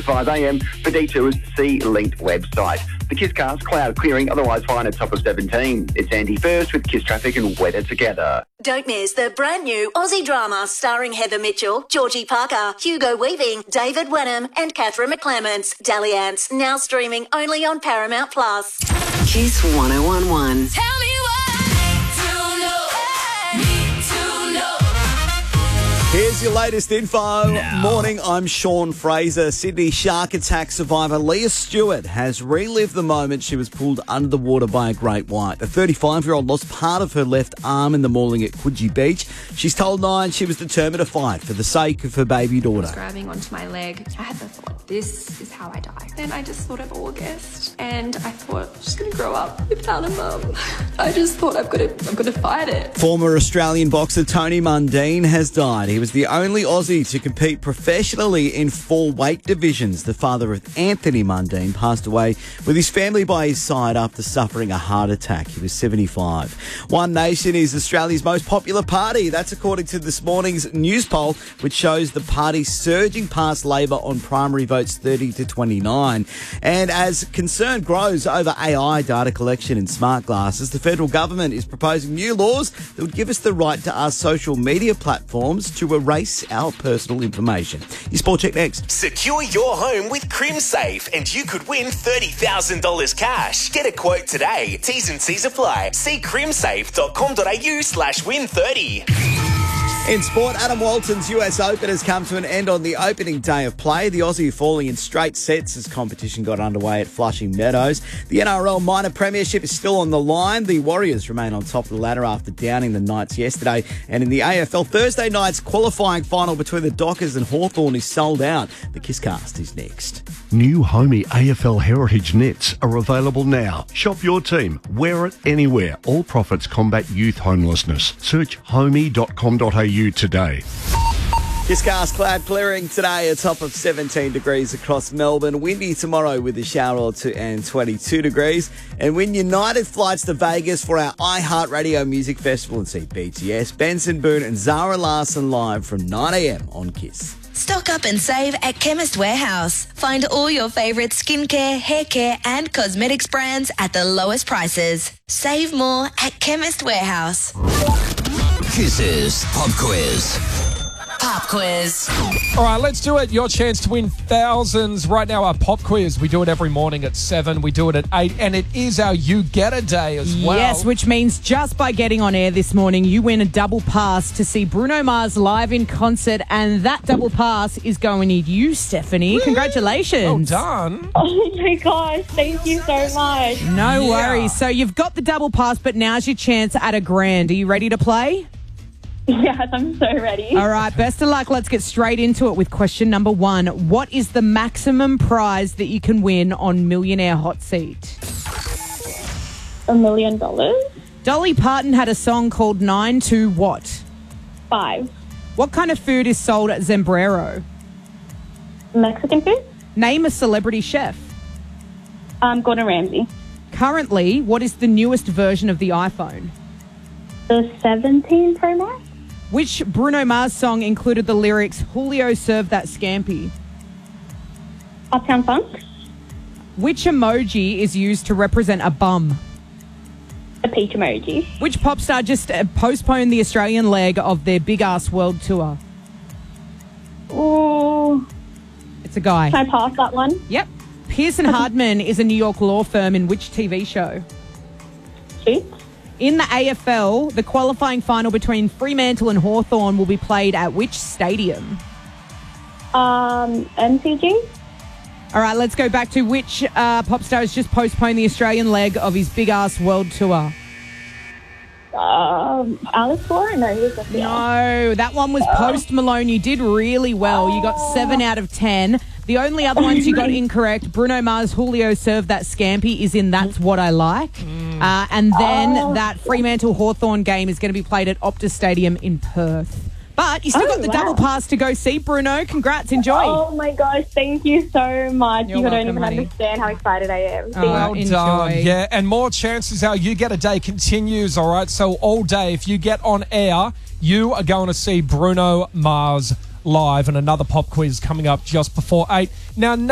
to 5 a.m. for Detours C-Linked website. The Kiss Cast, cloud clearing, otherwise fine at top of 17. It's Andy first with Kiss Traffic and weather together. Don't miss the brand new Aussie drama starring Heather Mitchell, Georgie Parker, Hugo Weaving, David Wenham and Catherine McClements. Dalliance, now streaming only on Paramount+. Kiss 1011. Tell me what I need to know. Here's your latest info. Morning, I'm Sean Fraser. Sydney shark attack survivor Leah Stewart has relived the moment she was pulled under the water by a great white. The 35-year-old lost part of her left arm in the morning at Coogee Beach. She's told Nine she was determined to fight for the sake of her baby daughter. Grabbing onto my leg, I had the thought, this is how I die. Then I just thought of August, and I thought, I'm just going to grow up without a mum. I just thought, I'm going to fight it. Former Australian boxer Tony Mundine has died. He was the only Aussie to compete professionally in 4 weight divisions. The father of Anthony Mundine passed away with his family by his side after suffering a heart attack. He was 75. One Nation is Australia's most popular party. That's according to this morning's news poll, which shows the party surging past Labor on primary votes 30 to 29. And as concern grows over AI data collection in smart glasses, the federal government is proposing new laws that would give us the right to ask social media platforms to erase our personal information. Your Sport Check next. Secure your home with CrimSafe and you could win $30,000 cash. Get a quote today. T's and C's apply. See crimsafe.com.au/win30. In sport, Adam Walton's US Open has come to an end on the opening day of play. The Aussie falling in straight sets as competition got underway at Flushing Meadows. The NRL Minor Premiership is still on the line. The Warriors remain on top of the ladder after downing the Knights yesterday. And in the AFL, Thursday night's qualifying final between the Dockers and Hawthorn is sold out. The Kisscast is next. New Homey AFL Heritage nets are available now. Shop your team. Wear it anywhere. All profits combat youth homelessness. Search homey.com.au today. Kisscast cloud clearing today, a top of 17 degrees across Melbourne. Windy tomorrow with a shower or two and 22 degrees. And win United flights to Vegas for our iHeartRadio Music Festival and see BTS, Benson Boone and Zara Larsson live from 9 a.m. on Kiss. Stock up and save at Chemist Warehouse. Find all your favourite skincare, hair care and cosmetics brands at the lowest prices. Save more at Chemist Warehouse. Kiss's Pop Quiz. Pop quiz. All right, let's do it. Your chance to win thousands. Right now, our pop quiz. We do it every morning at 7. We do it at 8. And it is our You Get a Day as well. Yes, which means just by getting on air this morning, you win a double pass to see Bruno Mars live in concert. And that double pass is going to you, Stephanie. Congratulations. Well done. Oh, my gosh. Thank you so much. No worries. So you've got the double pass, but now's your chance at $1,000. Are you ready to play? Yes, I'm so ready. All right, best of luck. Let's get straight into it with question number 1. What is the maximum prize that you can win on Millionaire Hot Seat? $1 million. Dolly Parton had a song called 9 to what? 5. What kind of food is sold at Zembrero? Mexican food? Name a celebrity chef. Gordon Ramsay. Currently, what is the newest version of the iPhone? The 17 Pro Max? Which Bruno Mars song included the lyrics, Julio served that scampi? Uptown Funk? Which emoji is used to represent a bum? The peach emoji. Which pop star just postponed the Australian leg of their Big Ass World Tour? Oh. It's a guy. Can I pass that one? Yep. Pearson Hardman is a New York law firm in which TV show? Suits. In the AFL, the qualifying final between Fremantle and Hawthorn will be played at which stadium? MCG. All right, let's go back to which pop star has just postponed the Australian leg of his Big Ass World Tour? Alex Warren? No, that one was Post Malone. You did really well. You got 7 out of 10. The only other ones you got incorrect, Bruno Mars, Julio served that scampi is in That's What I Like. And then that Fremantle Hawthorn game is going to be played at Optus Stadium in Perth. But you still got the double pass to go see Bruno. Congrats, enjoy. Oh my gosh, thank you so much. You're you don't welcome, even honey. understand how excited I am. Well done. Yeah, and more chances how You Get a Day continues, all right? So all day, if you get on air, you are going to see Bruno Mars live, and another pop quiz coming up just before 8. Now,